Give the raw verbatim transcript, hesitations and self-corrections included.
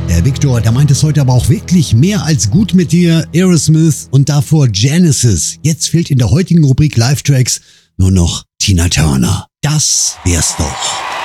Der Victor, der meint es heute aber auch wirklich mehr als gut mit dir. Aerosmith und davor Genesis. Jetzt fehlt in der heutigen Rubrik Live-Tracks nur noch Tina Turner. Das wär's doch.